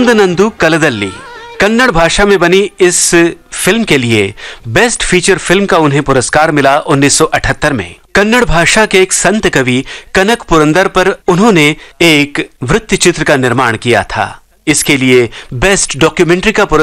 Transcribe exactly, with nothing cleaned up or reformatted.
कंदनंदु कलदल्ली कन्नड़ भाषा में बनी इस फिल्म के लिए बेस्ट फीचर फिल्म का उन्हें पुरस्कार मिला उन्नीस सौ अठहत्तर में। कन्नड़ भाषा के एक संत कवि कनक पुरंदर पर उन्होंने एक वृत्त चित्र का निर्माण किया था। इसके लिए बेस्ट डॉक्यूमेंट्री का